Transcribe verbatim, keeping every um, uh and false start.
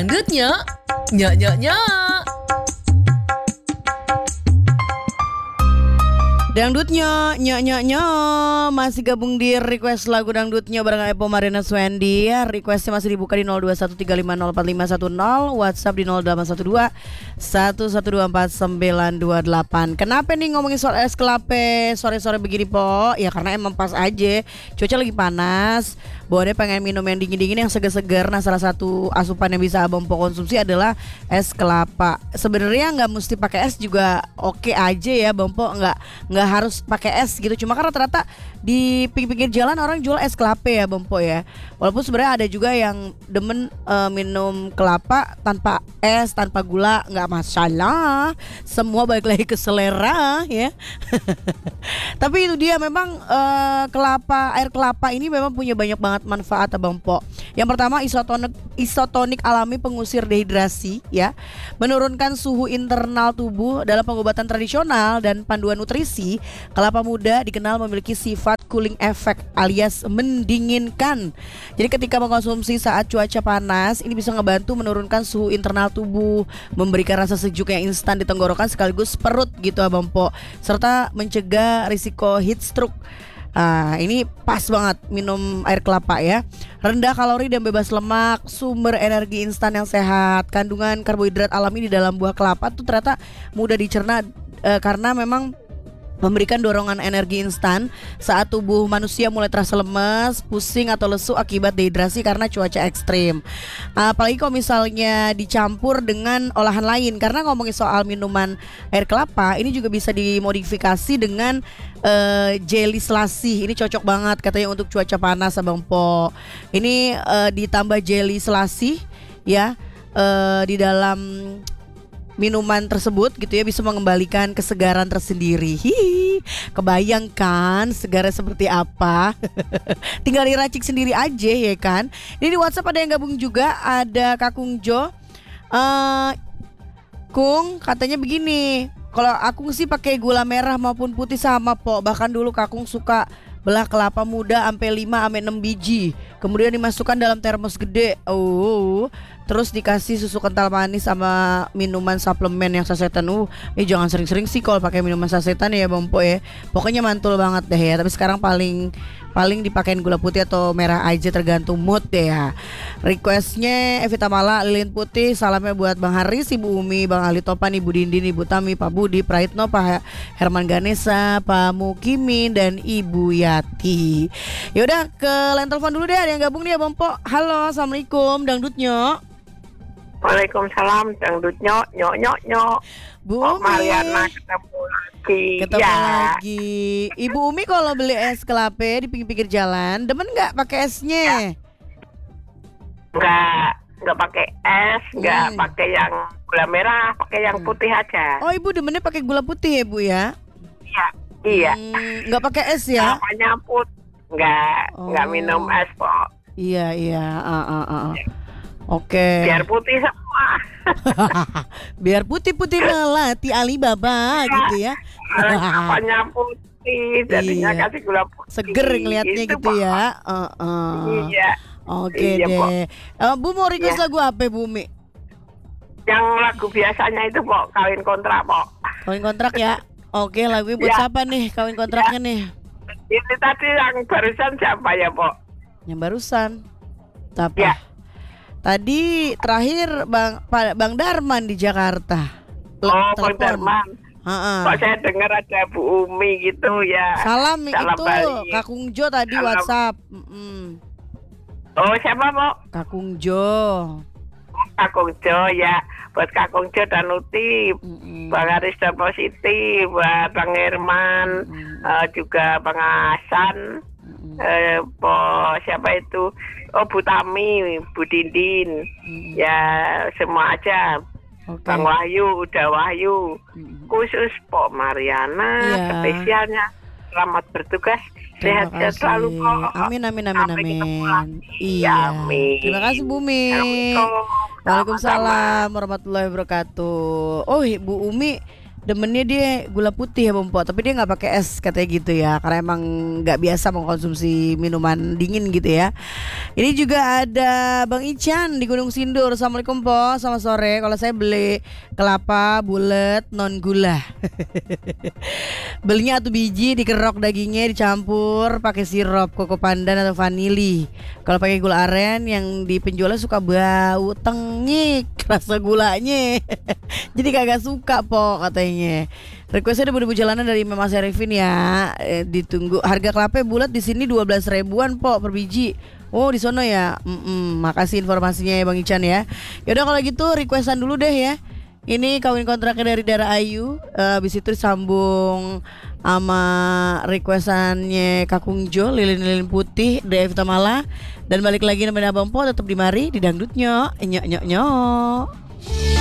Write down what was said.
Dangdutnya, nyok nyok nyok. Dangdutnya, nyok nyok nyok. Masih gabung di request lagu dangdutnya bareng Epo Marina Swendi. Requestnya masih dibuka di nol dua satu tiga lima nol empat lima satu nol, WhatsApp di nol delapan satu dua satu satu dua empat sembilan dua delapan. Kenapa nih ngomongin soal es kelapa sore-sore begini, Po? Ya karena emang pas aja. Cuaca lagi panas. Boleh pengen minum yang dingin-dingin yang seger-seger. Nah, salah satu asupan yang bisa Abang Po konsumsi adalah es kelapa. Sebenarnya nggak mesti pakai es juga oke aja ya, Bang Po. Nggak nggak harus pakai es gitu. Cuma kan rata-rata di pinggir-pinggir jalan orang jual es kelapa ya, Bang Po ya. Walaupun sebenarnya ada juga yang demen uh, minum kelapa tanpa es, tanpa gula, nggak masalah. Semua balik lagi ke selera ya. Tapi itu dia memang uh, kelapa, air kelapa ini memang punya banyak banget manfaat, Abang Po. Yang pertama, isotonik isotonik alami pengusir dehidrasi ya. Menurunkan suhu internal tubuh. Dalam pengobatan tradisional dan panduan nutrisi, kelapa muda dikenal memiliki sifat cooling effect alias mendinginkan. Jadi ketika mengkonsumsi saat cuaca panas, ini bisa ngebantu menurunkan suhu internal tubuh, memberikan rasa sejuk yang instan di tenggorokan sekaligus perut gitu, Abang Po, serta mencegah risiko heat stroke. Nah, ini pas banget minum air kelapa ya. Rendah kalori dan bebas lemak, sumber energi instan yang sehat. Kandungan karbohidrat alami di dalam buah kelapa tuh ternyata mudah dicerna e, karena memang memberikan dorongan energi instan saat tubuh manusia mulai terasa lemas, pusing atau lesu akibat dehidrasi karena cuaca ekstrim. Apalagi kalau misalnya dicampur dengan olahan lain. Karena ngomongin soal minuman air kelapa, ini juga bisa dimodifikasi dengan uh, jelly selasih. Ini cocok banget katanya untuk cuaca panas, Abang Po. Ini uh, ditambah jelly selasih ya uh, di dalam minuman tersebut gitu ya, bisa mengembalikan kesegaran tersendiri. Hihi, kebayangkan segarnya seperti apa? Tinggal diracik sendiri aja ya kan. Ini di WhatsApp ada yang gabung juga, ada Kakung Jo. uh, Kung katanya begini, kalau Akung sih pakai gula merah maupun putih sama, Po. Bahkan dulu Kakung suka belah kelapa muda sampai lima sampai enam biji. Kemudian dimasukkan dalam termos gede. Oh, terus dikasih susu kental manis sama minuman suplemen yang sasetan. Uh, eh jangan sering-sering sih kalau pakai minuman sasetan ya, Bang Po ya. Pokoknya mantul banget deh ya. Tapi sekarang paling paling dipakein gula putih atau merah aja, tergantung mood deh ya. Requestnya Evita Mala, lilin putih. Salamnya buat Bang Haris, Ibu Umi, Bang Ali Topan, Ibu Dindin, Ibu Tami, Pak Budi, Praitno, Pak Herman Ganesa, Pak Mukimin, dan Ibu Yati. Yaudah ke line telepon dulu deh, ada yang gabung nih ya, Bang Po. Halo, assalamualaikum, dangdutnya. Waalaikumsalam, dangdutnya, nyok nyok nyok. Bu oh, Umi, Mariana ketemu lagi. ketemu ya. lagi. Ibu Umi kalau beli es kelapa di pinggir-pinggir jalan, demen nggak pakai esnya? Ya. Nggak, nggak pakai es, nggak Hmm. pakai yang gula merah, pakai yang Hmm. putih aja. Oh, Ibu demennya pakai gula putih ya, Bu ya? Iya, iya. Hmm, nggak pakai es ya? Namanya put, nggak, Oh. nggak minum es kok. Iya, iya. Ah, ah, ah. Oke. Biar putih semua. Biar putih-putih melati Alibaba gitu ya. Namanya putih, jadinya Iya. kasih gula putih. Seger ngelihatnya Itu, gitu Pak. ya. Uh, uh. Iya. Oke Iya, Pok. deh. Eh, Bu mau request Iya. lagu apa, Bu Umi? Yang lagu biasanya itu Pok, kawin kontrak Pok. Kawin kontrak ya. Oke, lagunya buat Ya. siapa nih kawin kontraknya nih? Ini tadi yang barusan siapa ya Pok? Yang barusan. Siapa? Ya. Tadi terakhir Bang Pa- Bang Darman di Jakarta. Le- Oh, Bang telepon. Darman. Ha-ha. Kok saya dengar ada Bu Umi gitu ya. Salam, Salam itu balik. Kakung Jo tadi Salam. WhatsApp. Mm-mm. Oh, siapa Pok? Kakung Jo. Kakung Jo ya. Buat Kakung Jo dan Uti, Mm-mm. Bang Haris dan Positi, buat Bang Herman, Mm-mm. eh, juga Bang Hasan, Mm-mm. eh, Po, siapa itu? Oh, Bu Tami, Bu Dindin. Mm-mm. Ya, semua aja. Oke. Bang Wahyu, udah Wahyu. Mm-mm. Khusus Pok Mariana, Iya. spesialnya selamat bertugas, Terima sehat-sehat kasih. selalu Pok. Amin amin amin Sampai ketemu amin. lagi. Iya. Amin. Terima kasih Bu Umi. Assalamualaikum. Waalaikumsalam warahmatullahi wabarakatuh. Oh, Ibu Umi demennya dia gula putih ya Bang Po, tapi dia nggak pakai es katanya gitu ya, karena emang nggak biasa mengkonsumsi minuman dingin gitu ya. Ini juga ada Bang Ican di Gunung Sindur. Assalamualaikum Po, selamat sore. Kalau saya beli kelapa bulat non gula. Belinya satu biji, dikerok dagingnya, dicampur pakai sirup koko pandan atau vanili. Kalau pakai gula aren yang di penjualnya suka bau tengik rasa gulanya. Jadi kagak suka Po katanya. Requestnya ada ibu jalanan dari Mas Arifin ya. Eh, ditunggu. Harga kelapa bulat di sini dua belas ribuan Po per biji. Oh di sono ya. Mm-mm, makasih informasinya ya Bang Ican ya. Yaudah kalau gitu requestan dulu deh ya. Ini kawin kontraknya dari Dara Ayu. Uh, Habis itu disambung sama requestannya Kakung Jo, lilin-lilin putih dari Evita Mala. Dan balik lagi nemenin Abang Po tetap di mari di dangdutnya. Nyok nyok nyok.